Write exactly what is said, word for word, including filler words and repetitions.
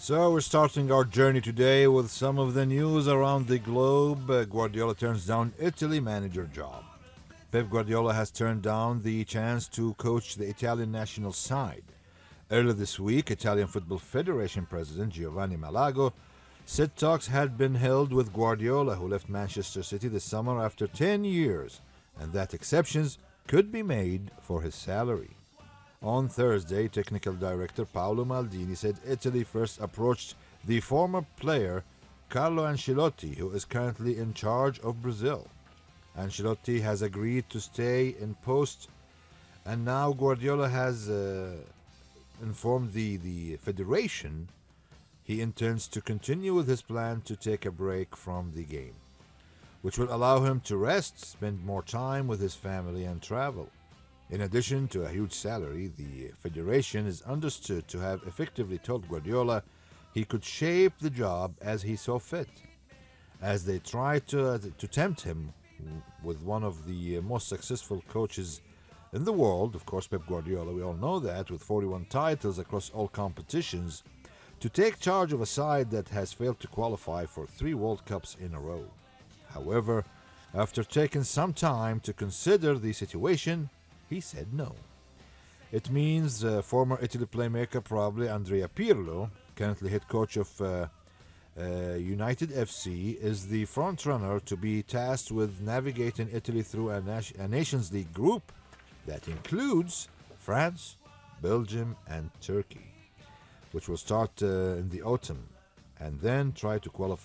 So we're starting our journey today with some of the news around the globe. Uh, Guardiola turns down Italy manager job. Pep Guardiola has turned down the chance to coach the Italian national side. Earlier this week, Italian Football Federation President Giovanni Malago said talks had been held with Guardiola, who left Manchester City this summer after ten years, and that exceptions could be made for his salary. On Thursday, technical director Paolo Maldini said Italy first approached the former player Carlo Ancelotti, who is currently in charge of Brazil. Ancelotti has agreed to stay in post, and now Guardiola has uh, informed the, the federation he intends to continue with his plan to take a break from the game, which will allow him to rest, spend more time with his family, and travel. In addition to a huge salary, the federation is understood to have effectively told Guardiola he could shape the job as he saw fit, as they try to, uh, to tempt him with one of the most successful coaches in the world, of course Pep Guardiola, we all know that, with forty-one titles across all competitions, to take charge of a side that has failed to qualify for three World Cups in a row. However, after taking some time to consider the situation, he said no. It means uh, former Italy playmaker, probably Andrea Pirlo, currently head coach of uh, uh, United F C, is the frontrunner to be tasked with navigating Italy through a, nas- a Nations League group that includes France, Belgium, and Turkey, which will start uh, in the autumn and then try to qualify